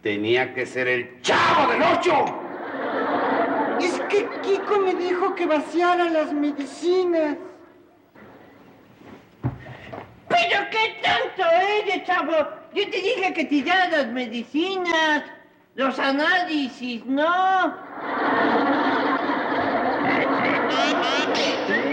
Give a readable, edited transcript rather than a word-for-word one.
Tenía que ser el Chavo del Ocho. Es que Kiko me dijo que vaciara las medicinas. ¿Pero qué tanto eres, chavo? Yo te dije que tiraras las medicinas, los análisis, ¿no?